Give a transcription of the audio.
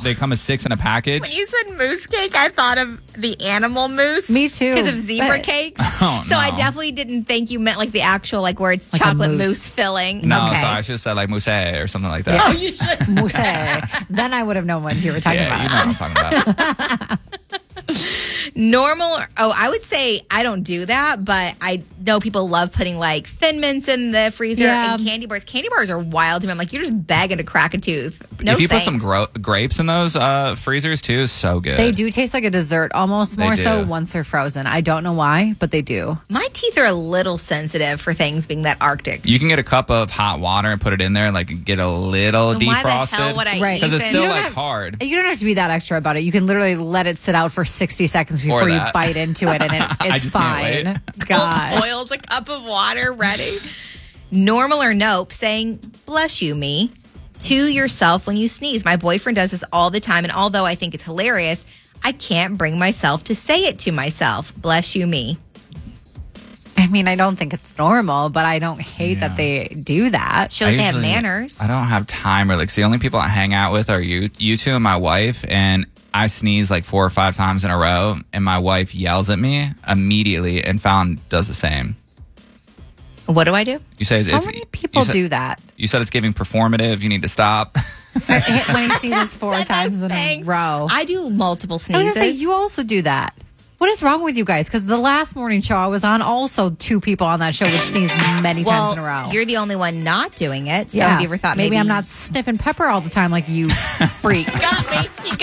they come as 6 in a package. When you said moose cake, I thought of the animal moose. Me too. Because of zebra cakes. Oh, so I no. definitely didn't think you meant like the actual, like where it's Like a chocolate mousse. mousse filling. No, okay. so I should have said like mousse or something like that. Oh, you should. Mousse. Then I would have known what you were talking Yeah, about. you know what I'm talking about. Normal. Oh, I would say I don't do that, but I know people love putting like Thin Mints in the freezer Yeah. and candy bars. Candy bars are wild to me. I'm like, you're just begging to crack a tooth. No, if you thanks. put some grapes in those freezers too, so good. They do taste like a dessert, almost They more so do. once they're frozen. I don't know why, but they do. My teeth are a little sensitive for things being that Arctic. You can get a cup of hot water and put it in there and like get a little Why the defrosted. hell would I Right. Because it's even- still You don't like have- hard. You don't have to be that extra about it. You can literally let it sit out for 60 seconds before you that. bite into it, and I it's just can't fine. wait. Gosh. Boils a cup of water ready. Normal or nope, saying bless you me to yourself when you sneeze. My boyfriend does this all the time, and although I think it's hilarious, I can't bring myself to say it to myself. Bless you me. I mean, I don't think it's normal, but I don't hate that they do that. Shows they have usually- manners. I don't have time really. 'Cause the only people I hang out with are you two and my wife, and I sneeze like 4 or 5 times in a row, and my wife yells at me immediately, and Fallon does the same. What do I do? You say So it's, many people you said, do that. You said it's giving performative. You need to stop. When he sneezes 4 times in a Thanks. row. I do multiple I was sneezes. gonna say, you also do that. What is wrong with you guys? Because the last morning show I was on, also 2 people on that show would sneeze many times in a row. You're the only one not doing it. So have you ever thought maybe I'm not sniffing pepper all the time like you freaks? got me? You